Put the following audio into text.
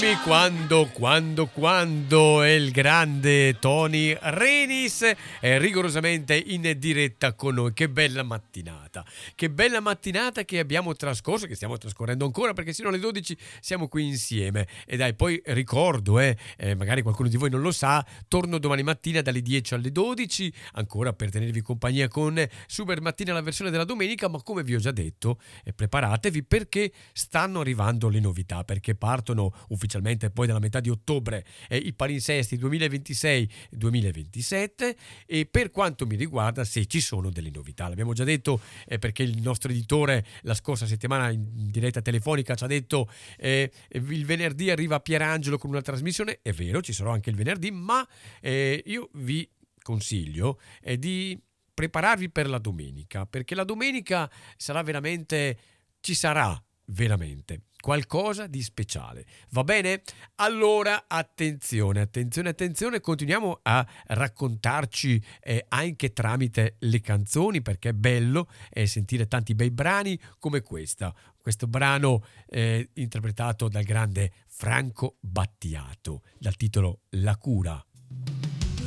Quando il grande Tony Renis è rigorosamente in diretta con noi. Che bella mattinata che abbiamo trascorso, che stiamo trascorrendo ancora, perché sino alle 12 siamo qui insieme. E dai, poi ricordo, magari qualcuno di voi non lo sa, torno domani mattina dalle 10 alle 12 ancora per tenervi compagnia con Super Mattina, la versione della domenica. Ma come vi ho già detto, preparatevi perché stanno arrivando le novità, perché partono ufficialmente poi dalla metà di ottobre i palinsesti 2026-2027. E per quanto mi riguarda, se ci sono delle novità, l'abbiamo già detto, perché il nostro editore la scorsa settimana in diretta telefonica ci ha detto il venerdì arriva Pierangelo con una trasmissione. È vero, ci sarò anche il venerdì, ma io vi consiglio di prepararvi per la domenica, perché la domenica ci sarà veramente qualcosa di speciale. Va bene? Allora attenzione, continuiamo a raccontarci anche tramite le canzoni, perché è bello sentire tanti bei brani come questo brano interpretato dal grande Franco Battiato, dal titolo La cura.